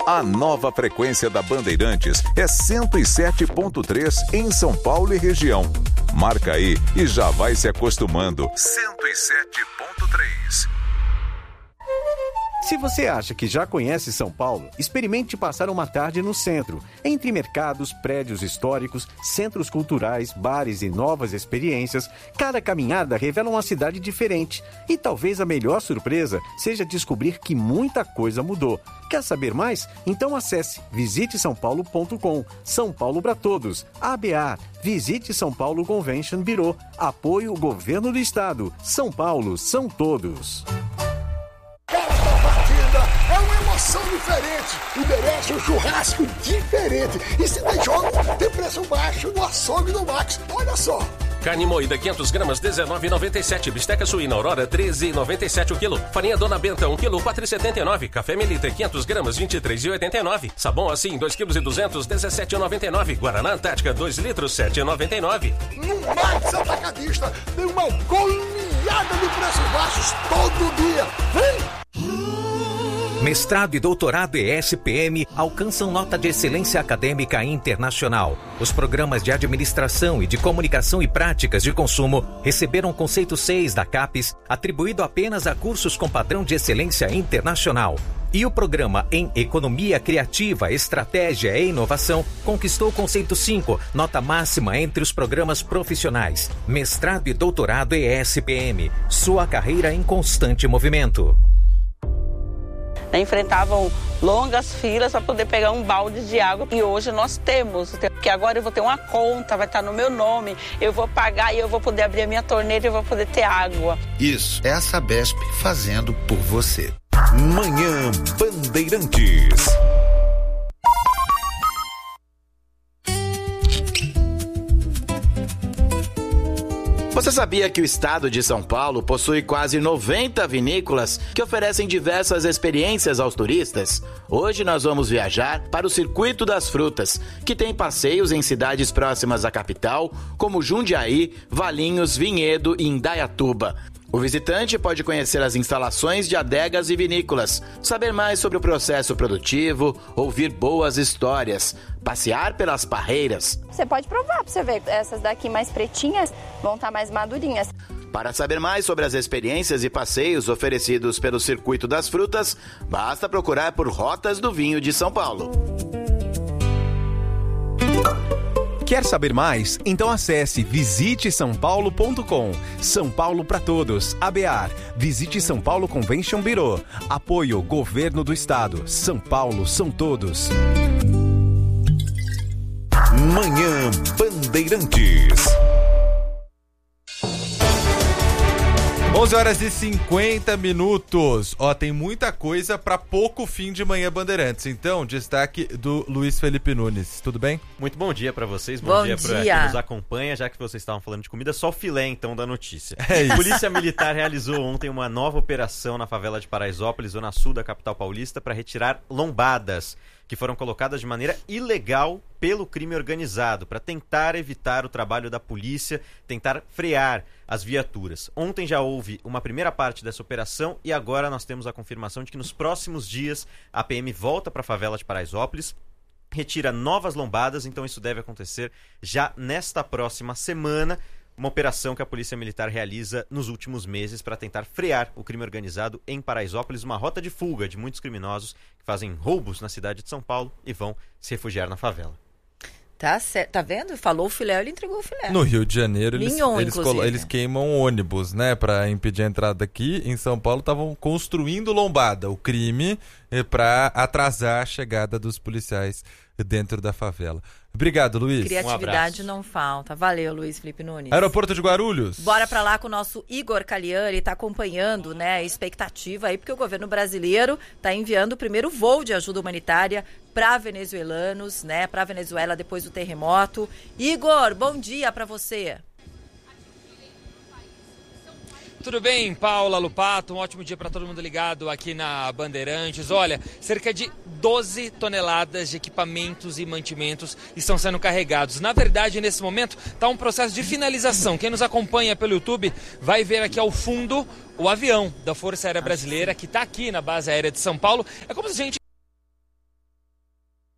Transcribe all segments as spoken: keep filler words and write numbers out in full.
A nova frequência da Bandeirantes é cento e sete ponto três em São Paulo e região. Marca aí e já vai se acostumando. cento e sete ponto três. Se você acha que já conhece São Paulo, experimente passar uma tarde no centro, entre mercados, prédios históricos, centros culturais, bares e novas experiências. Cada caminhada revela uma cidade diferente. E talvez a melhor surpresa seja descobrir que muita coisa mudou. Quer saber mais? Então acesse visite são paulo ponto com. São Paulo para todos. A B A. Visite São Paulo Convention Bureau. Apoio Governo do Estado. São Paulo são todos. É uma emoção diferente e merece um churrasco diferente. E se tem jogo, tem preço baixo no açougue do Max. Olha só. Carne moída quinhentas gramas, dezenove reais e noventa e sete centavos. Bisteca suína Aurora, treze reais e noventa e sete centavos o quilo. Farinha Dona Benta, um quilo, quatro reais e setenta e nove centavos. Café Melita, quinhentas gramas, vinte e três reais e oitenta e nove centavos. Sabão assim, dois quilos e duzentos, dezessete reais e noventa e nove centavos. Guaraná Antártica, dois litros, sete reais e noventa e nove centavos. No Max Atacadista tem uma goleada de preços baixos todo dia. Vem! Mestrado e doutorado E S P M alcançam nota de excelência acadêmica internacional. Os programas de administração e de comunicação e práticas de consumo receberam conceito seis da CAPES, atribuído apenas a cursos com padrão de excelência internacional. E o programa em Economia Criativa, Estratégia e Inovação conquistou conceito cinco, nota máxima entre os programas profissionais. Mestrado e doutorado E S P M, sua carreira em constante movimento. Enfrentavam longas filas para poder pegar um balde de água e hoje nós temos, porque agora eu vou ter uma conta, vai estar no meu nome, eu vou pagar e eu vou poder abrir a minha torneira e eu vou poder ter água. Isso é a Sabesp fazendo por você. Manhã Bandeirantes. Você sabia que o estado de São Paulo possui quase noventa vinícolas que oferecem diversas experiências aos turistas? Hoje nós vamos viajar para o Circuito das Frutas, que tem passeios em cidades próximas à capital, como Jundiaí, Valinhos, Vinhedo e Indaiatuba. O visitante pode conhecer as instalações de adegas e vinícolas, saber mais sobre o processo produtivo, ouvir boas histórias, passear pelas parreiras. Você pode provar para você ver, essas daqui mais pretinhas vão estar mais madurinhas. Para saber mais sobre as experiências e passeios oferecidos pelo Circuito das Frutas, basta procurar por Rotas do Vinho de São Paulo. Quer saber mais? Então acesse visite são paulo ponto com. São Paulo para todos. A B A R. Visite São Paulo Convention Bureau. Apoio Governo do Estado. São Paulo são todos. Manhã Bandeirantes. onze horas e cinquenta minutos. Ó, tem muita coisa para pouco fim de Manhã Bandeirantes. Então, destaque do Luiz Felipe Nunes. Tudo bem? Muito bom dia para vocês. Bom, bom dia, dia. para quem nos acompanha. Já que vocês estavam falando de comida, só o filé então da notícia. É isso. A Polícia Militar realizou ontem uma nova operação na favela de Paraisópolis, zona sul da capital paulista, para retirar lombadas que foram colocadas de maneira ilegal pelo crime organizado, para tentar evitar o trabalho da polícia, tentar frear as viaturas. Ontem já houve uma primeira parte dessa operação e agora nós temos a confirmação de que nos próximos dias a P M volta para a favela de Paraisópolis, retira novas lombadas, então isso deve acontecer já nesta próxima semana. Uma operação que a Polícia Militar realiza nos últimos meses para tentar frear o crime organizado em Paraisópolis, uma rota de fuga de muitos criminosos que fazem roubos na cidade de São Paulo e vão se refugiar na favela. Tá certo, tá vendo? Falou o filé, ele entregou o filé. No Rio de Janeiro, eles, Mignon, eles, colo- eles queimam ônibus, né, para impedir a entrada aqui. Em São Paulo estavam construindo lombada, o crime, para atrasar a chegada dos policiais dentro da favela. Obrigado, Luiz. Criatividade um não falta. Valeu, Luiz Felipe Nunes. Aeroporto de Guarulhos. Bora pra lá com o nosso Igor Calian. Ele tá acompanhando, né, a expectativa aí, porque o governo brasileiro tá enviando o primeiro voo de ajuda humanitária para venezuelanos, né, para Venezuela depois do terremoto. Igor, bom dia para você. Tudo bem, Paula, Lupato? Um ótimo dia para todo mundo ligado aqui na Bandeirantes. Olha, cerca de doze toneladas de equipamentos e mantimentos estão sendo carregados. Na verdade, nesse momento, está um processo de finalização. Quem nos acompanha pelo YouTube vai ver aqui ao fundo o avião da Força Aérea Brasileira, que está aqui na base aérea de São Paulo. É como se a gente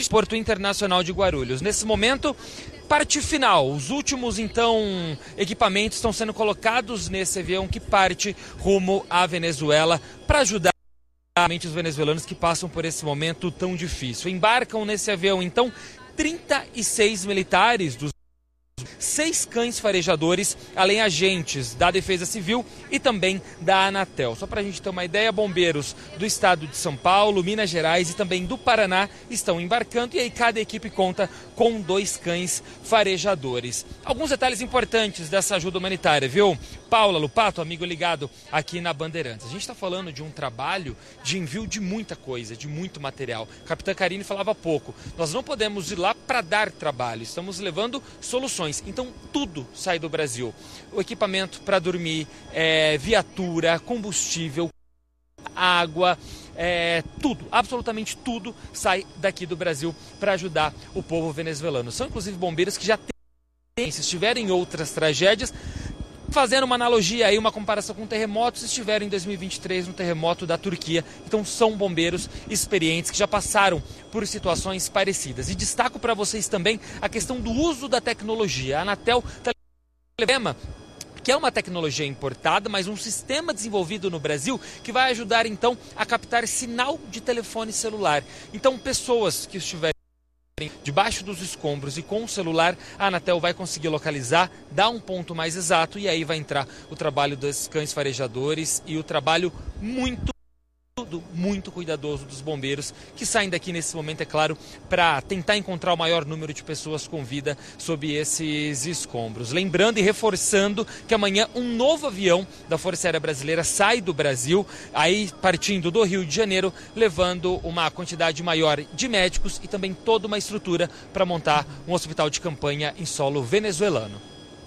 Porto Internacional de Guarulhos. Nesse momento, parte final. Os últimos, então, equipamentos estão sendo colocados nesse avião que parte rumo à Venezuela para ajudar os venezuelanos que passam por esse momento tão difícil. Embarcam nesse avião, então, trinta e seis militares dos seis cães farejadores, além agentes da Defesa Civil e também da Anatel. Só para a gente ter uma ideia, bombeiros do estado de São Paulo, Minas Gerais e também do Paraná estão embarcando e aí cada equipe conta com dois cães farejadores. Alguns detalhes importantes dessa ajuda humanitária, viu? Paula Lupato, amigo ligado aqui na Bandeirantes. A gente está falando de um trabalho de envio de muita coisa, de muito material. A Capitã Karine falava há pouco, nós não podemos ir lá para dar trabalho, estamos levando soluções. Então tudo sai do Brasil. O equipamento para dormir, é, viatura, combustível, água, é, tudo, absolutamente tudo sai daqui do Brasil para ajudar o povo venezuelano. São inclusive bombeiros que já têm, se estiverem em outras tragédias, fazendo uma analogia aí, uma comparação com terremotos, estiveram em dois mil e vinte e três no terremoto da Turquia. Então são bombeiros experientes que já passaram por situações parecidas. E destaco para vocês também a questão do uso da tecnologia. A Anatel Telema, que é uma tecnologia importada, mas um sistema desenvolvido no Brasil que vai ajudar então a captar sinal de telefone celular. Então pessoas que estiverem debaixo dos escombros e com o celular, a Anatel vai conseguir localizar, dar um ponto mais exato e aí vai entrar o trabalho dos cães farejadores e o trabalho muito, muito cuidadoso dos bombeiros que saem daqui nesse momento, é claro, para tentar encontrar o maior número de pessoas com vida sob esses escombros. Lembrando e reforçando que amanhã um novo avião da Força Aérea Brasileira sai do Brasil, aí partindo do Rio de Janeiro, levando uma quantidade maior de médicos e também toda uma estrutura para montar um hospital de campanha em solo venezuelano.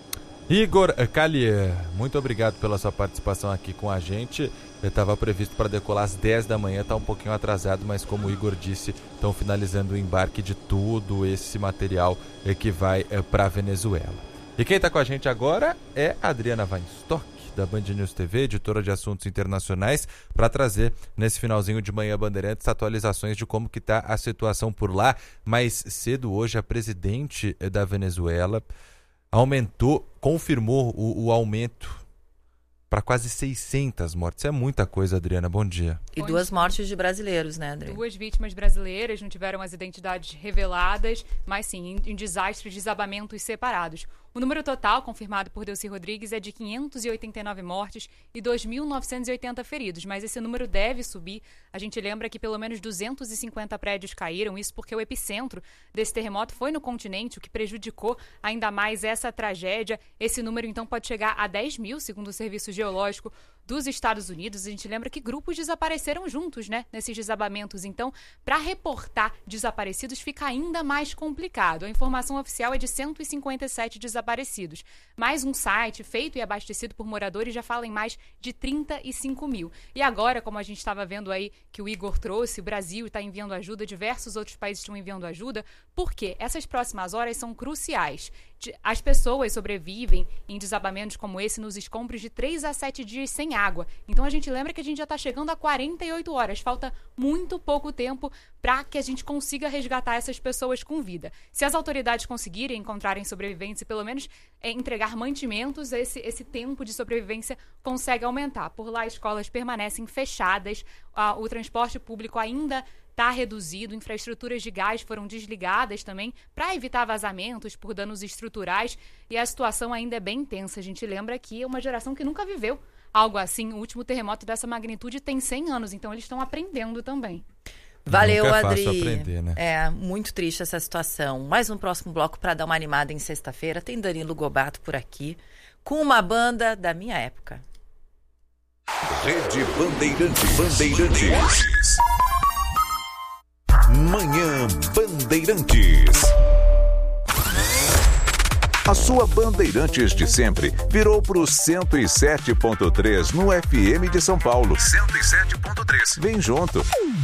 Igor Callier, muito obrigado pela sua participação aqui com a gente. Estava previsto para decolar às dez da manhã, está um pouquinho atrasado, mas como o Igor disse, estão finalizando o embarque de tudo esse material que vai para a Venezuela. E quem está com a gente agora é a Adriana Weinstock, da Band News T V, editora de assuntos internacionais, para trazer nesse finalzinho de manhã Bandeirantes atualizações de como que está a situação por lá. Mais cedo hoje, a presidente da Venezuela aumentou, confirmou o, o aumento para quase seiscentas mortes. É muita coisa, Adriana. Bom dia. E duas mortes de brasileiros, né, Adriana? Duas vítimas brasileiras, não tiveram as identidades reveladas, mas sim, em, em desastres, desabamentos separados. O número total, confirmado por Delcy Rodrigues, é de quinhentas e oitenta e nove mortes e dois mil novecentos e oitenta feridos, mas esse número deve subir. A gente lembra que pelo menos duzentos e cinquenta prédios caíram, isso porque o epicentro desse terremoto foi no continente, o que prejudicou ainda mais essa tragédia. Esse número, então, pode chegar a dez mil, segundo o Serviço Geológico dos Estados Unidos. A gente lembra que grupos desapareceram juntos, né, nesses desabamentos. Então, para reportar desaparecidos fica ainda mais complicado. A informação oficial é de cento e cinquenta e sete desaparecidos. Mais um site feito e abastecido por moradores já fala em mais de trinta e cinco mil. E agora, como a gente estava vendo aí que o Igor trouxe, o Brasil está enviando ajuda, diversos outros países estão enviando ajuda, porque essas próximas horas são cruciais. As pessoas sobrevivem em desabamentos como esse nos escombros de três a sete dias sem água. Então a gente lembra que a gente já está chegando a quarenta e oito horas. Falta muito pouco tempo para que a gente consiga resgatar essas pessoas com vida. Se as autoridades conseguirem encontrarem sobreviventes e pelo menos é, entregar mantimentos, esse, esse tempo de sobrevivência consegue aumentar. Por lá, escolas permanecem fechadas, ah, o transporte público ainda está reduzido, infraestruturas de gás foram desligadas também para evitar vazamentos por danos estruturais e a situação ainda é bem tensa. A gente lembra que é uma geração que nunca viveu algo assim. O último terremoto dessa magnitude tem cem anos, então eles estão aprendendo também. Valeu, Nunca é Adri. fácil aprender, né? É, muito triste essa situação. Mais um próximo bloco para dar uma animada em sexta-feira. Tem Danilo Gobato por aqui, com uma banda da minha época. Rede Bandeirantes. Bandeirantes. Manhã Bandeirantes. A sua Bandeirantes de sempre virou pro cento e sete ponto três no F M de São Paulo. cento e sete ponto três. Vem junto.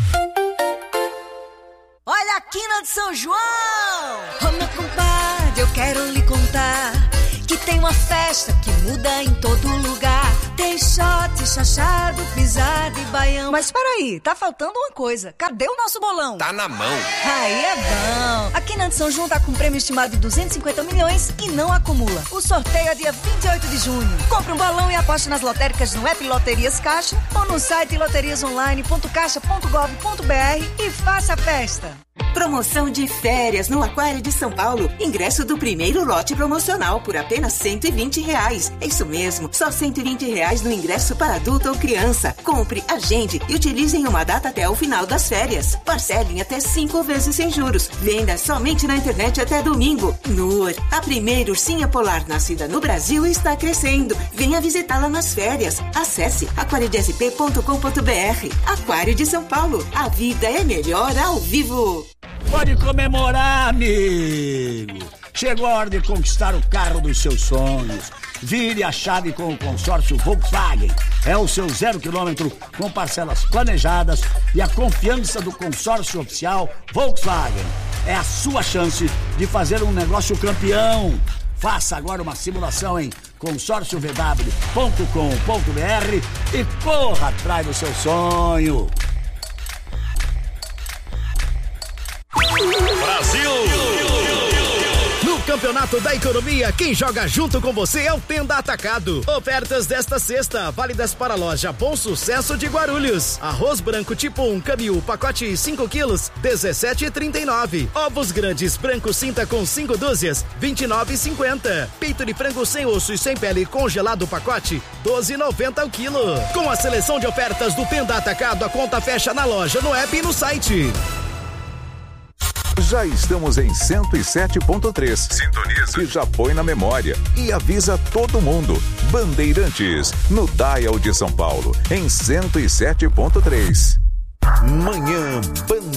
Olha a quina de São João! Ô meu compadre, eu quero lhe contar que tem uma festa que muda em todo lugar. Tem Peixote, chachado, pisado e baião. Mas peraí, tá faltando uma coisa. Cadê o nosso bolão? Tá na mão. Aí é bom. A Quinante São João tá com um prêmio estimado de duzentos e cinquenta milhões e não acumula. O sorteio é dia vinte e oito de junho. Compre um balão e aposte nas lotéricas no app Loterias Caixa ou no site loterias online ponto caixa ponto gov ponto br e faça a festa. Promoção de férias no Aquário de São Paulo. Ingresso do primeiro lote promocional por apenas cento e vinte reais. É isso mesmo, só cento e vinte reais no ingresso para adulto ou criança. Compre, agende e utilize em uma data até o final das férias. Parcelem até cinco vezes sem juros. Venda somente na internet até domingo. Nur, a primeira ursinha polar nascida no Brasil está crescendo. Venha visitá-la nas férias. Acesse aquário d s p ponto com ponto b r. Aquário de São Paulo. A vida é melhor ao vivo. Pode comemorar, amigo! Chegou a hora de conquistar o carro dos seus sonhos. Vire a chave com o consórcio Volkswagen. É o seu zero quilômetro com parcelas planejadas e a confiança do consórcio oficial Volkswagen. É a sua chance de fazer um negócio campeão. Faça agora uma simulação em consórcio v w ponto com ponto b r e corra atrás do seu sonho. Brasil! No Campeonato da Economia, quem joga junto com você é o Tenda Atacado. Ofertas desta sexta, válidas para a loja Bom Sucesso de Guarulhos. Arroz branco tipo um, Camil, pacote cinco quilos, dezessete reais e trinta e nove centavos. Ovos grandes, branco cinta com cinco dúzias, vinte e nove reais e cinquenta centavos. Peito de frango sem osso e sem pele congelado pacote, doze reais e noventa centavos o quilo. Com a seleção de ofertas do Tenda Atacado, a conta fecha na loja, no app e no site. Já estamos em cento e sete ponto três. Sintoniza. Que já põe na memória e avisa todo mundo. Bandeirantes, no Dial de São Paulo, em cento e sete ponto três. Manhã